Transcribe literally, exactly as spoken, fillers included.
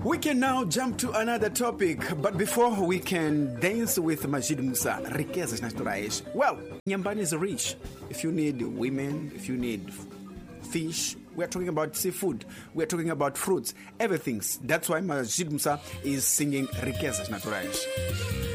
We can now jump to another topic, but before we can dance with Majid Musa, riquezas naturais. Well, Nyambani is rich. If you need women, if you need fish, we're talking about seafood, we're talking about fruits, everything. That's why Majid Musa is singing riquezas naturais.